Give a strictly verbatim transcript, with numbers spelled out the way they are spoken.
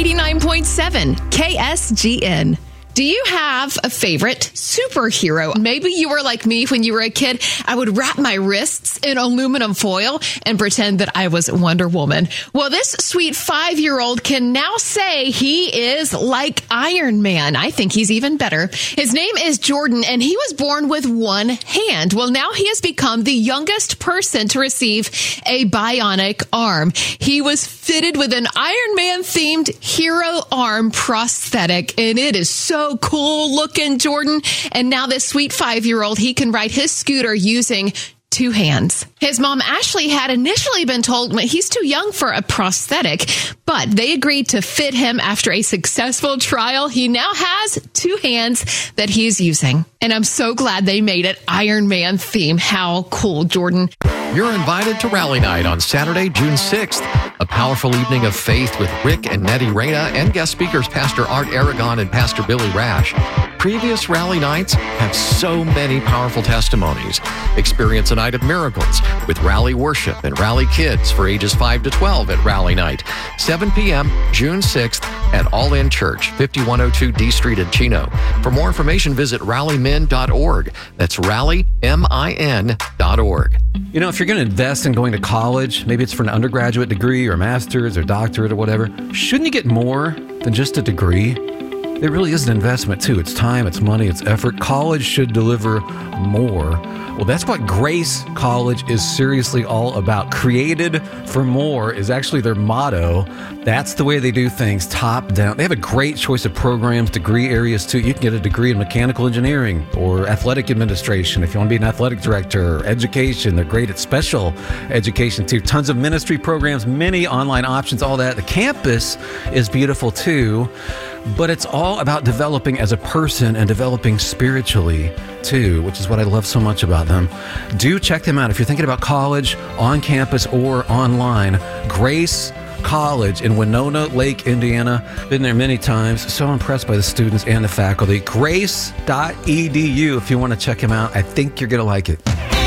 eighty-nine point seven K S G N. Do you have a favorite superhero? Maybe you were like me when you were a kid. I would wrap my wrists in aluminum foil and pretend that I was Wonder Woman. Well, this sweet five-year-old can now say he is like Iron Man. I think he's even better. His name is Jordan, and he was born with one hand. Well, now he has become the youngest person to receive a bionic arm. He was fitted with an Iron Man-themed hero arm prosthetic, and it is so cool looking, Jordan. And now this sweet five-year-old, he can ride his scooter using two hands. His mom, Ashley, had initially been told he's too young for a prosthetic, but they agreed to fit him after a successful trial. He now has two hands that he's using. And I'm so glad they made it Iron Man theme. How cool, Jordan. You're invited to Rally Night on Saturday, June sixth. A powerful evening of faith with Rick and Nettie Reyna and guest speakers Pastor Art Aragon and Pastor Billy Rash. Previous Rally Nights have so many powerful testimonies. Experience a night of miracles with Rally Worship and Rally Kids for ages five to twelve at Rally Night. seven p.m., June sixth at All In Church, fifty-one oh two D Street in Chino. For more information, visit rally min dot org. That's rally min dot org. You know, if you're going to invest in going to college, maybe it's for an undergraduate degree or a master's or doctorate or whatever, shouldn't you get more than just a degree? It really is an investment, too. It's time, it's money, it's effort. College should deliver more. Well, that's what Grace College is seriously all about. Created for more is actually their motto. That's the way they do things, top down. They have a great choice of programs, degree areas, too. You can get a degree in mechanical engineering or athletic administration if you want to be an athletic director, or education. They're great at special education, too. Tons of ministry programs, many online options, all that. The campus is beautiful, too. But it's all about developing as a person and developing spiritually, too, which is what I love so much about them. Do check them out. If you're thinking about college, on campus or online, Grace College in Winona Lake, Indiana. Been there many times. So impressed by the students and the faculty. grace dot e d u if you want to check them out. I think you're going to like it.